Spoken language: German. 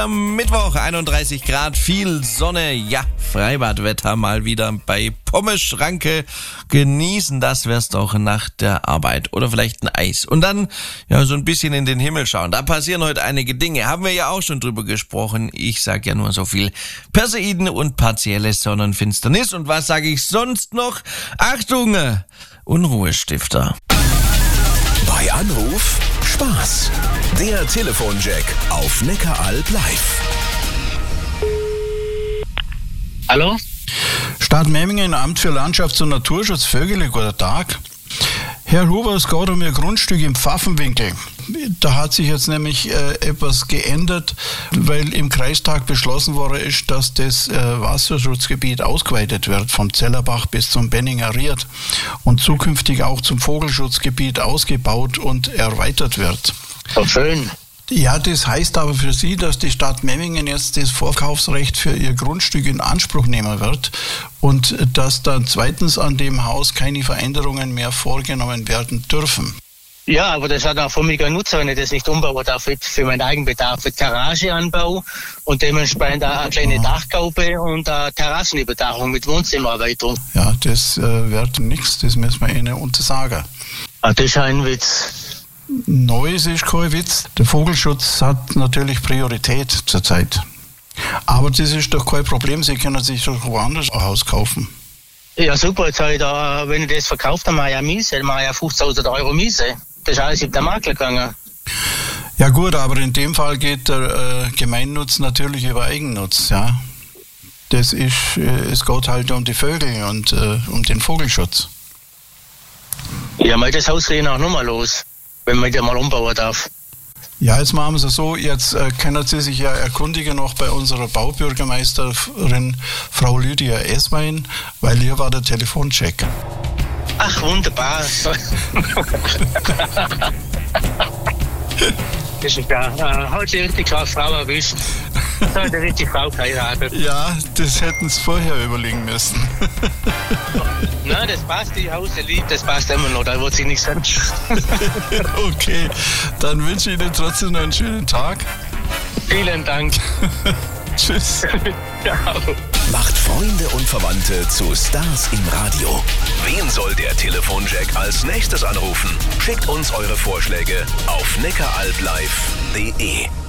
Am Mittwoch 31 Grad, viel Sonne, ja, Freibadwetter mal wieder bei Pommes-Schranke. Genießen, das wär's doch nach der Arbeit. Oder vielleicht ein Eis. Und dann, ja, so ein bisschen in den Himmel schauen. Da passieren heute einige Dinge. Haben wir ja auch schon drüber gesprochen. Ich sag ja nur so viel. Perseiden und partielle Sonnenfinsternis. Und was sage ich sonst noch? Achtung! Unruhestifter. Bei Anruf Spaß. Der Telefonjack auf Neckaralb live. Hallo? Stadt Memmingen, Amt für Landschafts- und Naturschutz, Vögele, guten Tag. Herr Huber, es geht um Ihr Grundstück im Pfaffenwinkel. Da hat sich jetzt nämlich etwas geändert, weil im Kreistag beschlossen worden ist, dass das Wasserschutzgebiet ausgeweitet wird, vom Zellerbach bis zum Benninger Ried und zukünftig auch zum Vogelschutzgebiet ausgebaut und erweitert wird. Oh, schön. Ja, das heißt aber für Sie, dass die Stadt Memmingen jetzt das Vorkaufsrecht für ihr Grundstück in Anspruch nehmen wird und dass dann zweitens an dem Haus keine Veränderungen mehr vorgenommen werden dürfen. Ja, aber das hat auch für mich keinen Nutzen, wenn ich das nicht umbauen darf für meinen Eigenbedarf. Mit Garageanbau und dementsprechend auch eine kleine Dachgaube und eine Terrassenüberdachung mit Wohnzimmererweiterung. Ja, das wird nichts, das müssen wir Ihnen untersagen. Ah, das ist ein Witz. Neues ist kein Witz. Der Vogelschutz hat natürlich Priorität zurzeit. Aber das ist doch kein Problem, Sie können sich doch woanders ein Haus kaufen. Ja, super, jetzt habe ich da, wenn ich das verkauft habe, mache ich ja Miese, dann mache ich ja 50.000 Euro Miese. Das ist alles in der Makler gegangen. Ja gut, aber in dem Fall geht der Gemeinnutz natürlich über Eigennutz, ja. Das ist, es geht halt um die Vögel und um den Vogelschutz. Ja, mal das Haus reden auch nochmal los, wenn man das mal umbauen darf. Ja, jetzt machen wir es so, jetzt können Sie sich ja erkundigen noch bei unserer Baubürgermeisterin Frau Lydia Eswein, weil hier war der Telefoncheck. Ach, wunderbar. Das ist klar. Hat die richtig Frau erwischt. Da hat die richtige Frau geheiratet. Ja, das hätten Sie vorher überlegen müssen. Nein, das passt, die Haus liebt, das passt immer noch, da wird sich nichts ändern. Okay, dann wünsche ich Ihnen trotzdem noch einen schönen Tag. Vielen Dank. Tschüss. Ciao. Macht Freunde und Verwandte zu Stars im Radio. Wen soll der Telefonjack als nächstes anrufen? Schickt uns eure Vorschläge auf neckaralblive.de.